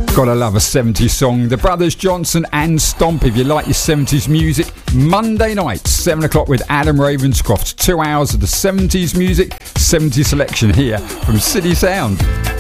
Gotta love a 70s song. The Brothers Johnson and Stomp, if you like your 70s music. Monday night, 7 o'clock with Adam Ravenscroft. 2 hours of the 70s music, 70s selection here from City Sound.